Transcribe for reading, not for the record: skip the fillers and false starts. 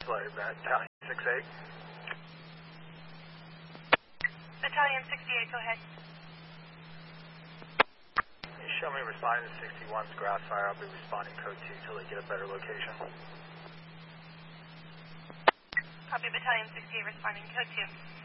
Slave, Battalion 68. Battalion 68, go ahead. Can you show me responding to 61's grass fire? I'll be responding code 2 till they get a better location. Copy, Battalion 68 responding code 2.